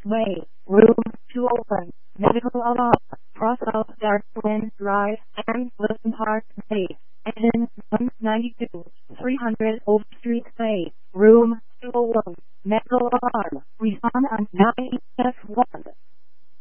Way, room to open, medical alarm, cross out Darkland Drive, and Wilson Park Bay, engine 192, 300 Oak Street Bay, room 201, medical alarm, respond on 9F1.